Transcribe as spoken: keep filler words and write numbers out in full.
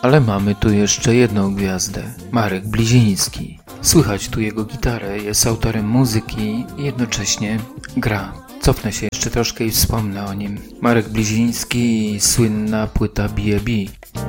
Ale mamy tu jeszcze jedną gwiazdę. Marek Bliziński. Słychać tu jego gitarę, jest autorem muzyki i jednocześnie gra. Cofnę się jeszcze troszkę i wspomnę o nim. Marek Bliziński i słynna płyta B A B.